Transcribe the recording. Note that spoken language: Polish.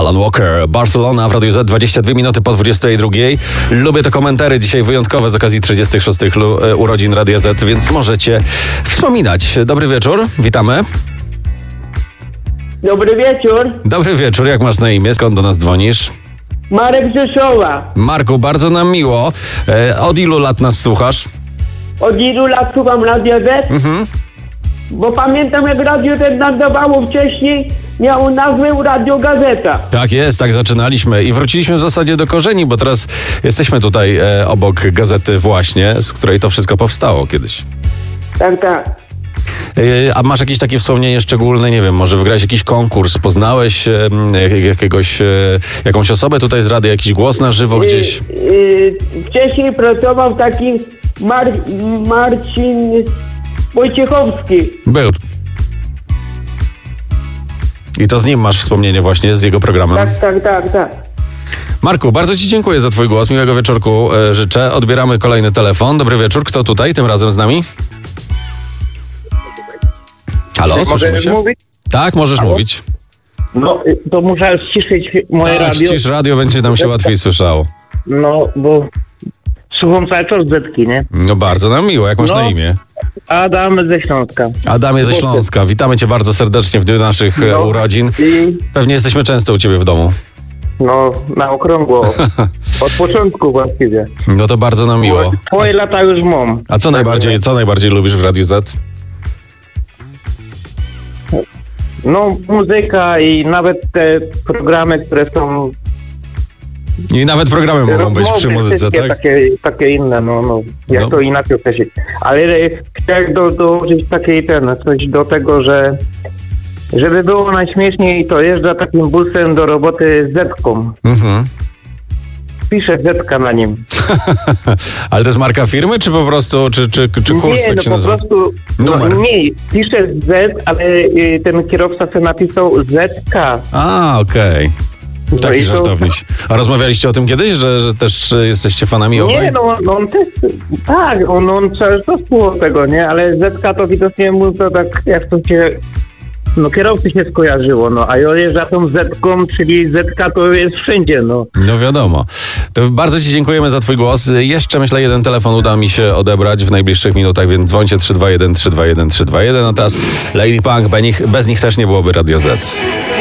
Alan Walker, Barcelona w Radiu Z, 22 minuty po 22. Lubię te komentary dzisiaj wyjątkowe z okazji 36 urodzin Radia Z, więc możecie wspominać. Dobry wieczór, witamy. Dobry wieczór. Dobry wieczór, jak masz na imię? Skąd do nas dzwonisz? Marek z Rzeszowa. Marku, bardzo nam miło. Od ilu lat nas słuchasz? Od ilu lat słucham Radio Z? Bo pamiętam, jak Radio Z nadawało wcześniej, miało nazwę Radio Gazeta. Tak jest, tak zaczynaliśmy i wróciliśmy w zasadzie do korzeni, bo teraz jesteśmy tutaj obok gazety właśnie, z której to wszystko powstało kiedyś. Tak. A masz jakieś takie wspomnienie szczególne? Nie wiem, może wygrałeś jakiś konkurs, poznałeś jakąś osobę tutaj z rady, jakiś głos na żywo gdzieś? Wcześniej pracował taki Marcin Wojciechowski. Był. I to z nim masz wspomnienie właśnie, z jego programem? Tak. Marku, bardzo ci dziękuję za twój głos, miłego wieczorku życzę. Odbieramy kolejny telefon. Dobry wieczór, kto tutaj tym razem z nami? Halo, słyszymy się? Mówić? Tak, możesz mówić. No, to muszę ściszyć moje radio. Ścisz radio, będzie nam się łatwiej słyszało. No, bo słucham cały czas Zetki, nie? No bardzo nam miło, jak masz na imię? Adam ze Śląska. Adamie ze Śląska, witamy cię bardzo serdecznie w dniu naszych urodzin. Pewnie jesteśmy często u ciebie w domu. No, na okrągło. Od początku właściwie. No to bardzo nam miło. Twoje lata już mam. A co najbardziej lubisz w Radiu Z? No, muzyka i nawet te programy, które są... I nawet programy mogą być przy muzyce, tak? Takie inne, jak to inaczej określić. Ale chciałem dołożyć coś do tego, że żeby było najśmieszniej, to jeżdża takim busem do roboty z Zetką. Pisze Zetka na nim. Ale to jest marka firmy, czy po prostu, czy kurs nie, tak się po nazywa? prostu, nie, pisze Z, ale ten kierowca sobie napisał ZK. A, okej. Taki żartowniś. A rozmawialiście o tym kiedyś, że też jesteście fanami obaj? Nie, on też, tak, on cały czas było tego, nie, ale ZK to widocznie mu to tak, jak to się, kierowcy się skojarzyło, a ja jeżdżę tą Zetką, czyli ZK to jest wszędzie, No wiadomo. To bardzo ci dziękujemy za twój głos. Jeszcze myślę, jeden telefon uda mi się odebrać w najbliższych minutach, więc dzwońcie 321 321 321, a teraz Lady Punk, bez nich też nie byłoby Radio Z.